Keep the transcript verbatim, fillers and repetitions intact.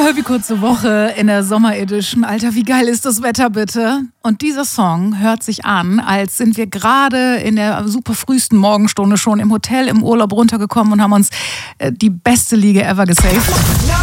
Herbie kurze Woche in der Sommer-Edition. Alter, wie geil ist das Wetter bitte? Und dieser Song hört sich an, als sind wir gerade in der super frühesten Morgenstunde schon im Hotel im Urlaub runtergekommen und haben uns äh, die beste Liege ever gesaved.